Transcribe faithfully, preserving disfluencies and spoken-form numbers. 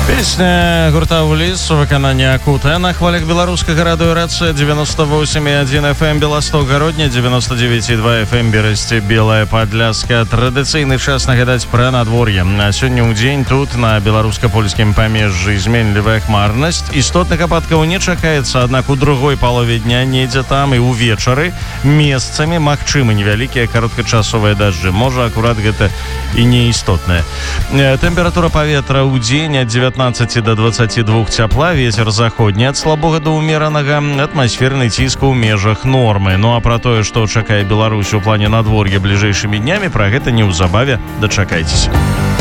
Песня гурта «Улис» у выкананні Акута на хвалях беларускага радыё Рацыя девяносто восемь и один эф эм Белосток Гародня, девяносто девять и два эф эм Берасці Белая Падляска. Традыцыйны час нагадаць пра надвор'е. Сёння ў дзень тут на беларуска-польскім памежжы зменлівая хмарнасць. Істотных ападкаў не чакаецца, аднак у другой палове дня недзе там і ўвечары месцамі магчымы невялікія кароткачасовыя дажджы. Можа, акурат гэта і не істотнае. Тэмпература паветра ў дзень ад девятнадцати до двадцати двух цяпла, ветер заходні ад слабога да ўмеранага, атмасферны ціск у межах нормы. Ну а пра тое, што чакае Беларусь у плане надвор'я бліжэйшымі днямі, пра гэта неўзабаве дачакайцеся.